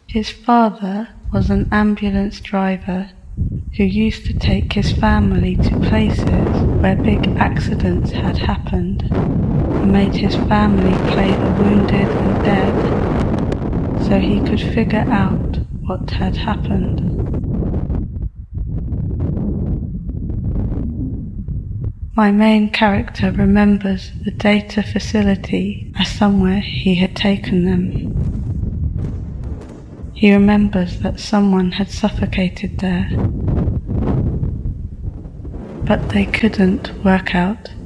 His father was an ambulance driver who used to take his family to places where big accidents had happened and made his family play the wounded and dead so he could figure out what had happened. My main character remembers the data facility as somewhere he had taken them. He remembers that someone had suffocated there, but they couldn't work out